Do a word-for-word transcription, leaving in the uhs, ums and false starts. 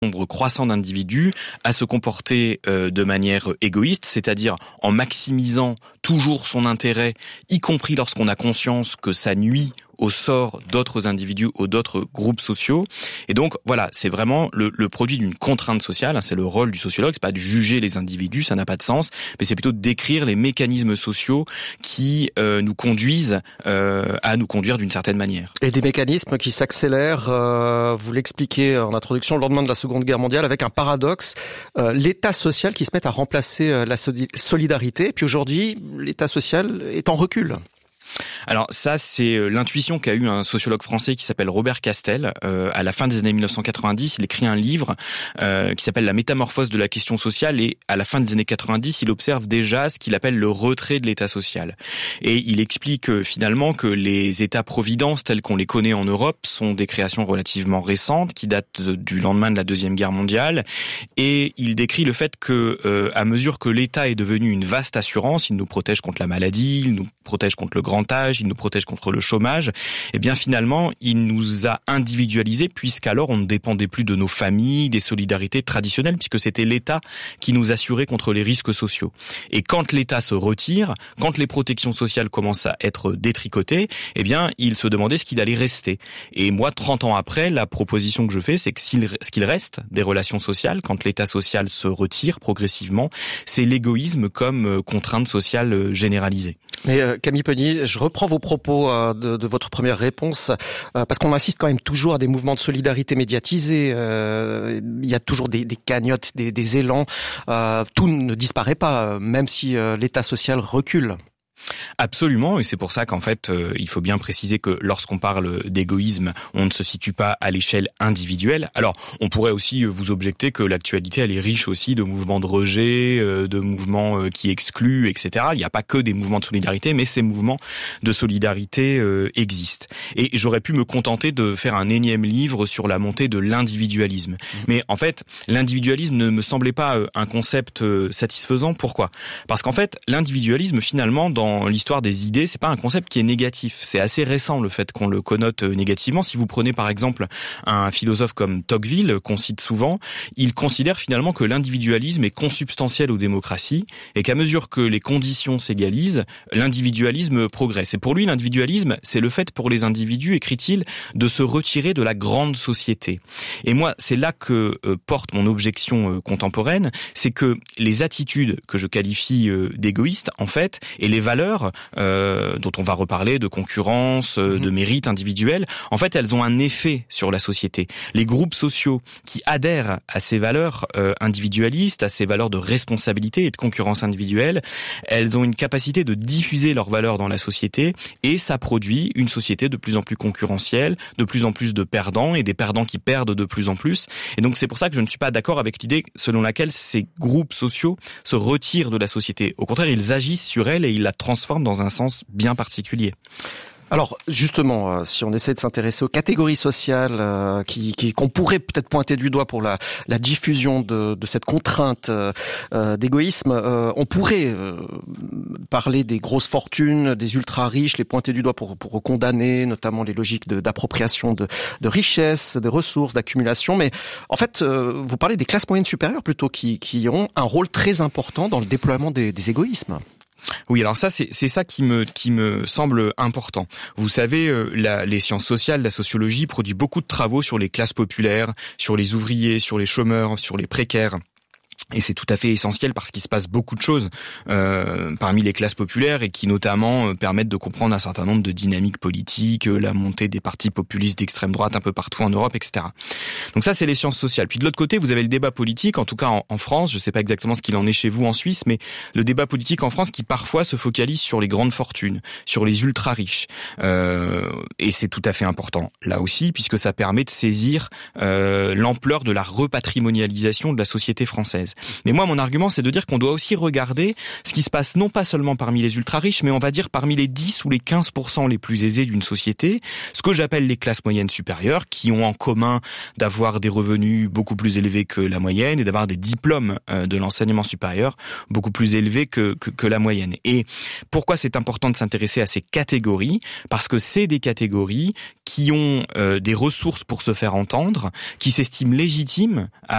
nombre croissant d'individus à se comporter euh, de manière égoïste, c'est-à-dire en maximisant toujours son intérêt, y compris lorsqu'on a conscience que ça nuit au sort d'autres individus ou d'autres groupes sociaux. Et donc, voilà, c'est vraiment le, le produit d'une contrainte sociale. C'est le rôle du sociologue, c'est pas de juger les individus, ça n'a pas de sens, mais c'est plutôt de décrire les mécanismes sociaux qui euh, nous conduisent euh, à nous conduire d'une certaine manière. Et des mécanismes qui s'accélèrent, euh, vous l'expliquez en introduction, le lendemain de la Seconde Guerre mondiale, avec un paradoxe, euh, l'État social qui se met à remplacer euh, la solidarité. Et puis aujourd'hui, l'État social est en recul. Alors ça, c'est l'intuition qu'a eu un sociologue français qui s'appelle Robert Castel. Euh, à la fin des années mille neuf cent quatre-vingt-dix, il écrit un livre euh, qui s'appelle La métamorphose de la question sociale, et à la fin des années quatre-vingt-dix, il observe déjà ce qu'il appelle le retrait de l'État social. Et il explique euh, finalement que les États-providence tels qu'on les connaît en Europe sont des créations relativement récentes qui datent du lendemain de la Deuxième Guerre mondiale. Et il décrit le fait que, euh, à mesure que l'État est devenu une vaste assurance, il nous protège contre la maladie, il nous protège contre le grand âge, il nous protège contre le chômage, et bien finalement, il nous a individualisés, puisqu'alors on ne dépendait plus de nos familles, des solidarités traditionnelles, puisque c'était l'État qui nous assurait contre les risques sociaux. Et quand l'État se retire, quand les protections sociales commencent à être détricotées, eh bien, il se demandait ce qu'il allait rester. Et moi, trente ans après, la proposition que je fais, c'est que s'il, ce qu'il reste des relations sociales, quand l'État social se retire progressivement, c'est l'égoïsme comme contrainte sociale généralisée. Mais euh, Camille Peugny, je reprends vos propos euh, de, de votre première réponse, euh, parce qu'on assiste quand même toujours à des mouvements de solidarité médiatisés. Euh, il y a toujours des, des cagnottes, des, des élans. Euh, tout ne disparaît pas, même si euh, l'État social recule. Absolument, et c'est pour ça qu'en fait, euh, il faut bien préciser que lorsqu'on parle d'égoïsme, on ne se situe pas à l'échelle individuelle. Alors, on pourrait aussi vous objecter que l'actualité, elle est riche aussi de mouvements de rejet, euh, de mouvements euh, qui excluent, et cetera. Il n'y a pas que des mouvements de solidarité, mais ces mouvements de solidarité euh, existent. Et j'aurais pu me contenter de faire un énième livre sur la montée de l'individualisme. Mmh. Mais en fait, l'individualisme ne me semblait pas euh, un concept euh, satisfaisant. Pourquoi ? Parce qu'en fait, l'individualisme, finalement, dans Dans l'histoire des idées, c'est pas un concept qui est négatif. C'est assez récent le fait qu'on le connote négativement. Si vous prenez par exemple un philosophe comme Tocqueville, qu'on cite souvent, il considère finalement que l'individualisme est consubstantiel aux démocraties et qu'à mesure que les conditions s'égalisent, l'individualisme progresse. Et pour lui, l'individualisme, c'est le fait pour les individus, écrit-il, de se retirer de la grande société. Et moi, c'est là que euh, porte mon objection euh, contemporaine, c'est que les attitudes que je qualifie euh, d'égoïstes, en fait, et les valeurs Euh, dont on va reparler, de concurrence, euh, de mérite individuel, en fait, elles ont un effet sur la société. Les groupes sociaux qui adhèrent à ces valeurs euh, individualistes, à ces valeurs de responsabilité et de concurrence individuelle, elles ont une capacité de diffuser leurs valeurs dans la société, et ça produit une société de plus en plus concurrentielle, de plus en plus de perdants, et des perdants qui perdent de plus en plus. Et donc, c'est pour ça que je ne suis pas d'accord avec l'idée selon laquelle ces groupes sociaux se retirent de la société. Au contraire, ils agissent sur elle et ils la transforme dans un sens bien particulier. Alors justement, si on essaie de s'intéresser aux catégories sociales euh, qui, qui, qu'on pourrait peut-être pointer du doigt pour la, la diffusion de, de cette contrainte euh, d'égoïsme, euh, on pourrait euh, parler des grosses fortunes, des ultra-riches, les pointer du doigt pour, pour condamner notamment les logiques de, d'appropriation de, de richesses, de ressources, d'accumulation. Mais en fait, euh, vous parlez des classes moyennes supérieures plutôt qui, qui ont un rôle très important dans le déploiement des, des égoïsmes. Oui, alors ça, c'est, c'est ça qui me, qui me semble important. Vous savez, euh, la, les sciences sociales, la sociologie produit beaucoup de travaux sur les classes populaires, sur les ouvriers, sur les chômeurs, sur les précaires. Et c'est tout à fait essentiel parce qu'il se passe beaucoup de choses euh, parmi les classes populaires et qui notamment euh, permettent de comprendre un certain nombre de dynamiques politiques, euh, la montée des partis populistes d'extrême droite un peu partout en Europe, et cetera. Donc ça, c'est les sciences sociales. Puis de l'autre côté, vous avez le débat politique, en tout cas en, en France, je ne sais pas exactement ce qu'il en est chez vous en Suisse, mais le débat politique en France qui parfois se focalise sur les grandes fortunes, sur les ultra-riches. Euh, et c'est tout à fait important, là aussi, puisque ça permet de saisir euh, l'ampleur de la repatrimonialisation de la société française. Mais moi, mon argument, c'est de dire qu'on doit aussi regarder ce qui se passe non pas seulement parmi les ultra-riches, mais on va dire parmi les dix ou les quinze pour cent les plus aisés d'une société, ce que j'appelle les classes moyennes supérieures, qui ont en commun d'avoir des revenus beaucoup plus élevés que la moyenne et d'avoir des diplômes de l'enseignement supérieur beaucoup plus élevés que, que, que la moyenne. Et pourquoi c'est important de s'intéresser à ces catégories ? Parce que c'est des catégories qui ont euh, des ressources pour se faire entendre, qui s'estiment légitimes à